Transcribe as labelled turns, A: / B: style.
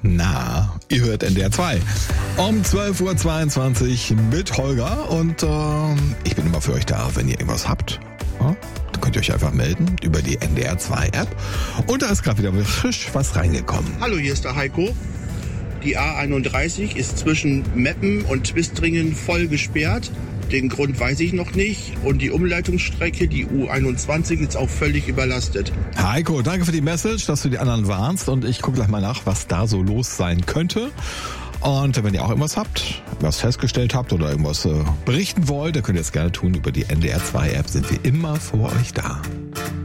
A: Na, ihr hört NDR 2 um 12.22 Uhr mit Holger und ich bin immer für euch da, wenn ihr irgendwas habt. Ja? Dann könnt ihr euch einfach melden über die NDR 2 App und da ist gerade wieder frisch was reingekommen.
B: Hallo, hier ist der Heiko. Die A31 ist zwischen Meppen und Twistringen voll gesperrt. Den Grund weiß ich noch nicht. Und die Umleitungsstrecke, die U21, ist auch völlig überlastet.
A: Heiko, danke für die Message, dass du die anderen warnst. Und ich gucke gleich mal nach, was da so los sein könnte. Und wenn ihr auch irgendwas habt, was festgestellt habt oder irgendwas berichten wollt, dann könnt ihr es gerne tun. Über die NDR 2 App sind wir immer für euch da.